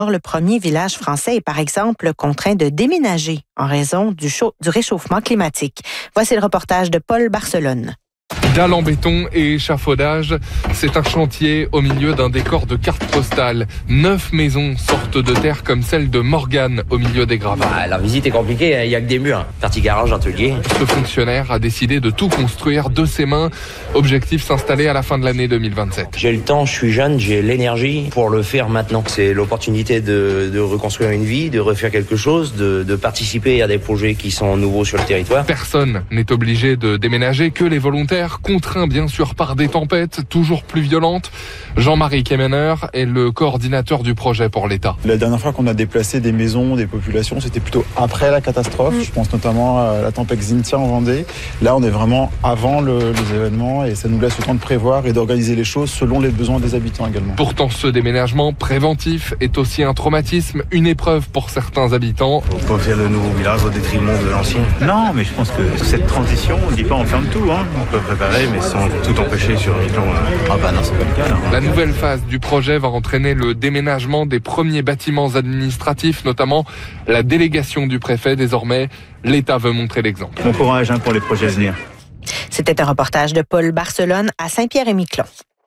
Le premier village français est par exemple contraint de déménager en raison du réchauffement climatique. Voici le reportage de Paul Barcelone. Dalles en béton et échafaudage, c'est un chantier au milieu d'un décor de cartes postales. 9 maisons sortent de terre comme celle de Morgane au milieu des gravats. La visite est compliquée, il n'y a que des murs. Partie garage, atelier. Ce fonctionnaire a décidé de tout construire de ses mains. Objectif s'installer à la fin de l'année 2027. J'ai le temps, je suis jeune, j'ai l'énergie pour le faire maintenant. C'est l'opportunité de reconstruire une vie, de refaire quelque chose, de participer à des projets qui sont nouveaux sur le territoire. Personne n'est obligé de déménager, que les volontaires, contraints bien sûr par des tempêtes toujours plus violentes. Jean-Marie Kemener est le coordinateur du projet pour l'État. La dernière fois qu'on a déplacé des maisons, des populations, c'était plutôt après la catastrophe. Je pense notamment à la tempête Xynthia en Vendée. Là, on est vraiment avant les événements et ça nous laisse le temps de prévoir et d'organiser les choses selon les besoins des habitants également. Pourtant, ce déménagement préventif est aussi un traumatisme, une épreuve pour certains habitants. On peut faire le nouveau village au détriment de l'ancien. Non, mais je pense que cette transition, on ne dit pas on ferme tout. On peut préparer, mais sans tout empêcher sur un plan. Ah bah non, c'est pas le cas là. La nouvelle phase du projet va entraîner le déménagement des premiers bâtiments administratifs, notamment la délégation du préfet. Désormais, l'État veut montrer l'exemple. Bon courage pour les projets à venir. C'était un reportage de Paul Barcelone à Saint-Pierre-et-Miquelon.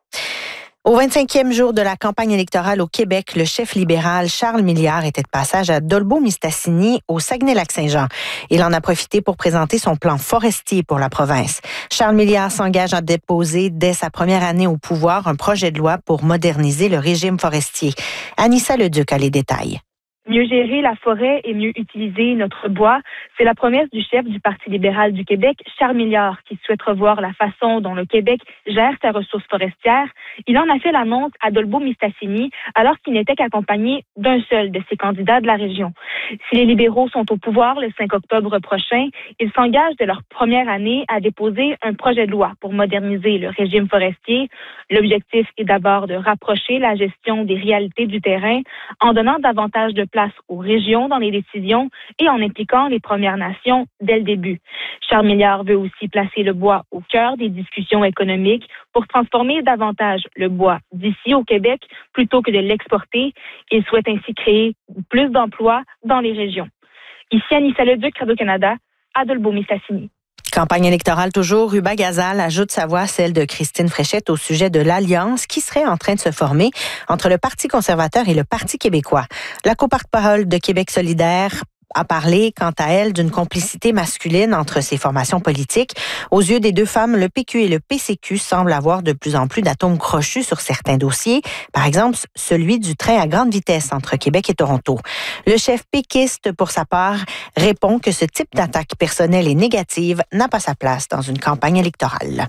Au 25e jour de la campagne électorale au Québec, le chef libéral Charles Milliard était de passage à Dolbeau-Mistassini, au Saguenay-Lac-Saint-Jean. Il en a profité pour présenter son plan forestier pour la province. Charles Milliard s'engage à déposer, dès sa première année au pouvoir, un projet de loi pour moderniser le régime forestier. Anissa Leduc a les détails. Mieux gérer la forêt et mieux utiliser notre bois, c'est la promesse du chef du Parti libéral du Québec, Charles Milliard, qui souhaite revoir la façon dont le Québec gère sa ressource forestière. Il en a fait l'annonce à Dolbeau-Mistassini alors qu'il n'était qu'accompagné d'un seul de ses candidats de la région. Si les libéraux sont au pouvoir le 5 octobre prochain, ils s'engagent de leur première année à déposer un projet de loi pour moderniser le régime forestier. L'objectif est d'abord de rapprocher la gestion des réalités du terrain en donnant davantage de place aux régions dans les décisions et en impliquant les Premières Nations dès le début. Charles Milliard veut aussi placer le bois au cœur des discussions économiques pour transformer davantage le bois d'ici au Québec plutôt que de l'exporter. Il souhaite ainsi créer plus d'emplois dans les régions. Ici Anissa Leduc, Radio-Canada, à Dolbeau-Mistassini. Campagne électorale toujours, Ruba Gazal ajoute sa voix à celle de Christine Fréchette au sujet de l'alliance qui serait en train de se former entre le Parti conservateur et le Parti québécois. La co-porte-parole de Québec solidaire a parlé, quant à elle, d'une complicité masculine entre ces formations politiques. Aux yeux des deux femmes, le PQ et le PCQ semblent avoir de plus en plus d'atomes crochus sur certains dossiers. Par exemple, celui du train à grande vitesse entre Québec et Toronto. Le chef péquiste, pour sa part, répond que ce type d'attaque personnelle et négative n'a pas sa place dans une campagne électorale.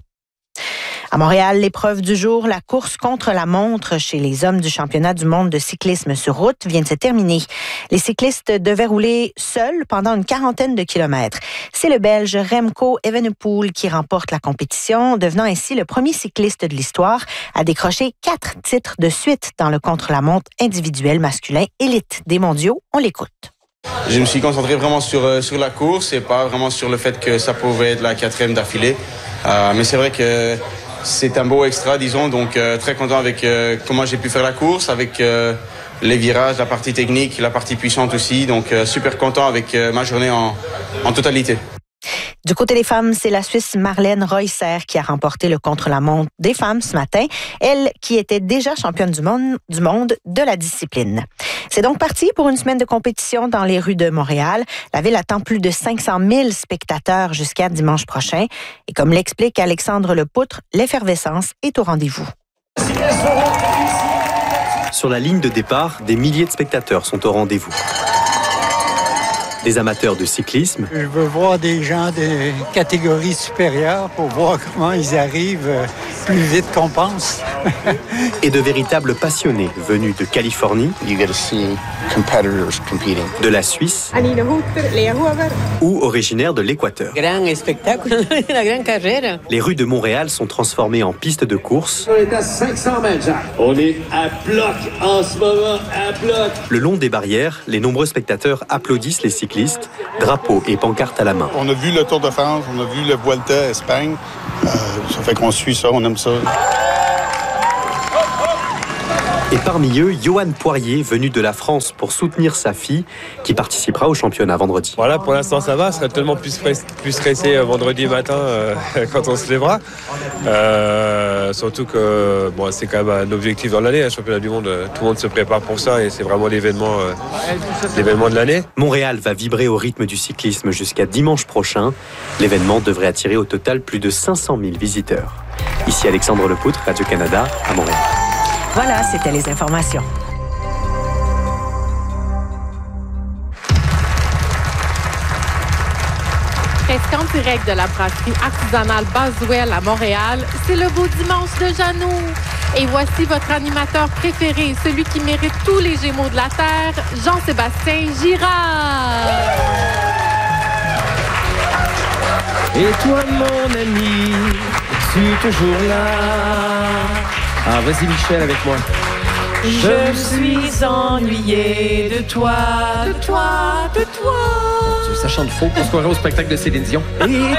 À Montréal, l'épreuve du jour, la course contre la montre chez les hommes du championnat du monde de cyclisme sur route vient de se terminer. Les cyclistes devaient rouler seuls pendant une quarantaine de kilomètres. C'est le Belge Remco Evenepoel qui remporte la compétition, devenant ainsi le premier cycliste de l'histoire à décrocher 4 titres de suite dans le contre-la-montre individuel masculin élite des mondiaux. On l'écoute. Je me suis concentré vraiment sur la course et pas vraiment sur le fait que ça pouvait être la 4e d'affilée. Mais c'est vrai que c'est un beau extra, disons, donc très content avec comment j'ai pu faire la course, avec les virages, la partie technique, la partie puissante aussi. Donc super content avec ma journée en totalité. Du côté des femmes, c'est la Suisse Marlène Reusser qui a remporté le contre-la-montre des femmes ce matin, elle qui était déjà championne du monde de la discipline. C'est donc parti pour une semaine de compétition dans les rues de Montréal. La ville attend plus de 500 000 spectateurs jusqu'à dimanche prochain. Et comme l'explique Alexandre Lepoutre, l'effervescence est au rendez-vous. Sur la ligne de départ, des milliers de spectateurs sont au rendez-vous. Des amateurs de cyclisme. Je veux voir des gens de catégorie supérieure pour voir comment ils arrivent plus vite qu'on pense. Et de véritables passionnés venus de Californie, de la Suisse ou originaires de l'Équateur. Grand spectacle, la grande carrière. Les rues de Montréal sont transformées en pistes de course. On est à 500 mètres, Jacques. On est à bloc en ce moment, à bloc. Le long des barrières, les nombreux spectateurs applaudissent les cyclistes, drapeaux et pancartes à la main. On a vu le Tour de France, on a vu le Vuelta Espagne. Ça fait qu'on suit ça, on aime ça. Et parmi eux, Johan Poirier, venu de la France pour soutenir sa fille, qui participera au championnat vendredi. Voilà, pour l'instant ça va, ce serait tellement plus stressé vendredi matin quand on se lèvera. Surtout que bon, c'est quand même un objectif dans l'année, un championnat du monde, tout le monde se prépare pour ça et c'est vraiment l'événement de l'année. Montréal va vibrer au rythme du cyclisme jusqu'à dimanche prochain. L'événement devrait attirer au total plus de 500 000 visiteurs. Ici Alexandre Lepoutre, Radio-Canada, à Montréal. Voilà, c'était les informations. Presque en direct de la brasserie artisanale Baswell à Montréal, c'est le beau dimanche de Janou. Et voici votre animateur préféré, celui qui mérite tous les Gémeaux de la Terre, Jean-Sébastien Girard. Et toi, mon ami, es-tu toujours là? Ah, vas-y, Michel, avec moi. Je me suis ennuyé de toi, de toi, de toi. Ça chante faux pour se croirait au spectacle de Céline Dion.